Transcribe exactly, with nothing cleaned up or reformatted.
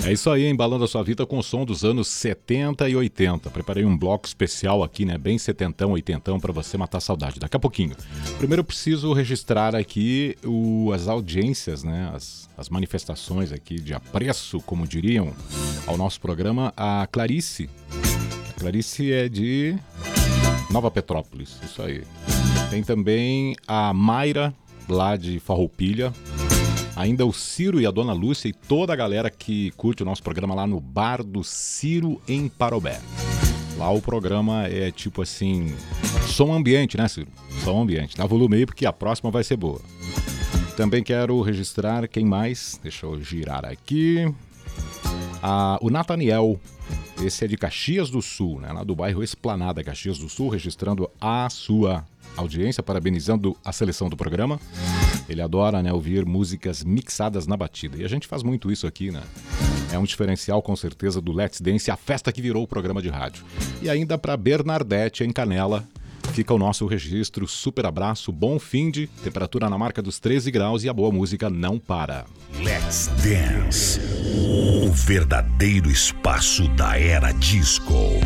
É isso aí, embalando a sua vida com o som dos anos setenta e oitenta. Preparei um bloco especial aqui, né? Bem setentão, oitentão, para você matar a saudade. Daqui a pouquinho. Primeiro eu preciso registrar aqui o, as audiências, né? As, as manifestações aqui de apreço, como diriam, ao nosso programa. A Clarice. A Clarice é de Nova Petrópolis, isso aí. Tem também a Mayra, lá de Farroupilha. Ainda o Ciro e a Dona Lúcia e toda a galera que curte o nosso programa lá no Bar do Ciro em Parobé. Lá o programa é tipo assim, som ambiente, né, Ciro? Som ambiente. Dá volume aí porque a próxima vai ser boa. Também quero registrar quem mais. Deixa eu girar aqui. Ah, o Nathaniel. Esse é de Caxias do Sul, né? Lá do bairro Esplanada, Caxias do Sul, registrando a sua audiência, parabenizando a seleção do programa. Ele adora, né, ouvir músicas mixadas na batida. E a gente faz muito isso aqui, né? É um diferencial, com certeza, do Let's Dance, a festa que virou o programa de rádio. E ainda para Bernadette, em Canela, fica o nosso registro. Super abraço, bom finde, temperatura na marca dos treze graus e a boa música não para. Let's Dance, o verdadeiro espaço da era disco.